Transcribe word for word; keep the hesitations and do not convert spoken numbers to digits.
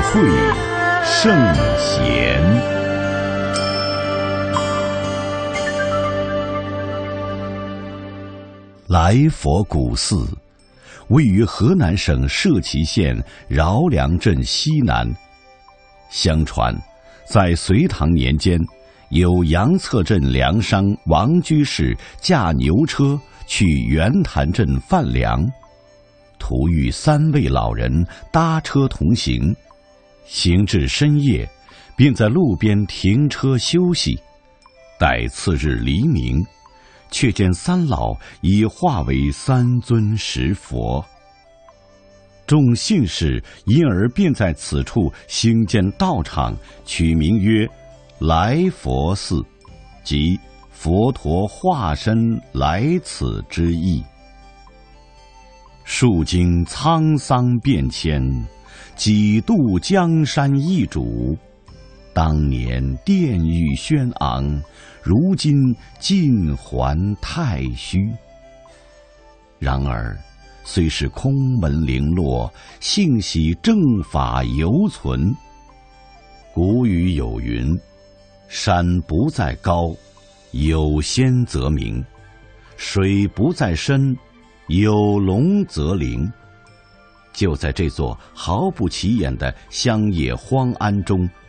会圣贤。来佛古寺位于河南省社旗县饶梁镇西南。相传，在隋唐年间，有杨策镇粮商王居士驾牛车去袁潭镇贩粮，途遇三位老人搭车同行，行至深夜，便在路边停车休息。待次日黎明，却见三老已化为三尊石佛。众信士因而便在此处兴建道场，取名曰来佛寺，即佛陀化身来此之意。数经沧桑变迁，几度江山易主。当年殿宇轩昂，如今尽还太虚。然而虽是空门零落，幸喜正法犹存。古语有云：山不在高，有仙则名；水不在深，有龙则灵。就在这座毫不起眼的乡野荒安中，